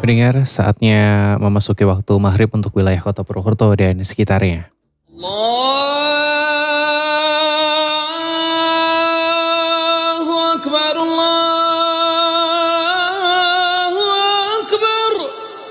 Pendengar, saatnya memasuki waktu maghrib untuk wilayah kota Purwokerto dan sekitarnya. Allahu Akbar,